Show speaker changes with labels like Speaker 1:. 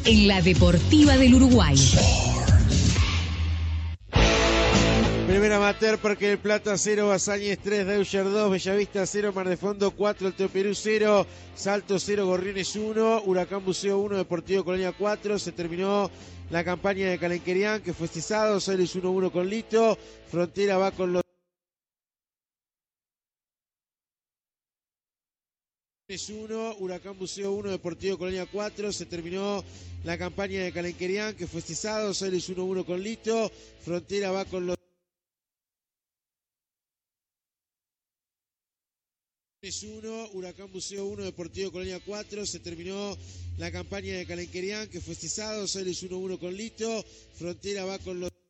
Speaker 1: en la Deportiva del Uruguay.
Speaker 2: Primera amateur, Parque del Plata 0, Basáñez 3, Deucher 2, Bellavista 0, Mar de Fondo 4, Alto Perú 0, Salto 0, Gorriones 1, Huracán Buceo 1, Deportivo Colonia 4. Se terminó la campaña de Calenquerián, que fue cesado. Soles 1-1 con Lito. Frontera va con los 1, Huracán Buceo 1, Deportivo Colonia 4. Se terminó la campaña de Calenquerián, que fue cesado. Soles 1-1 con Lito. Frontera va con los 1, Huracán Buceo 1, Deportivo Colonia 4. Se terminó la campaña de Calenquerián, que fue cesado. Soles 1-1 con Lito. Frontera va con los